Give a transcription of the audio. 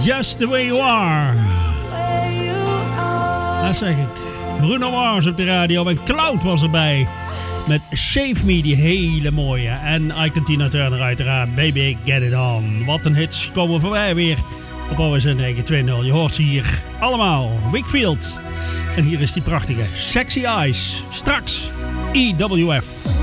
Just the way you are. Dat zeg ik. Bruno Mars op de radio en Cloud was erbij. Met Shave Me, die hele mooie. En Ike Tina Turner uiteraard. Baby, get it on. Wat een hits komen voorbij weer op OSN 920. Je hoort ze hier allemaal. Wakefield. En hier is die prachtige Sexy Eyes. Straks EWF.